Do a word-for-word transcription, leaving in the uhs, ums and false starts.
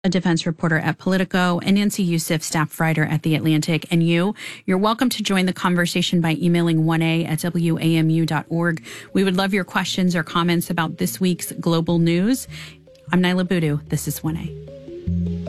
a defense reporter at Politico, and Nancy Youssef, staff writer at The Atlantic. And you, you're welcome to join the conversation by emailing one a at w a m u dot org. We would love your questions or comments about this week's global news. I'm Nyla Boodoo. This is one A.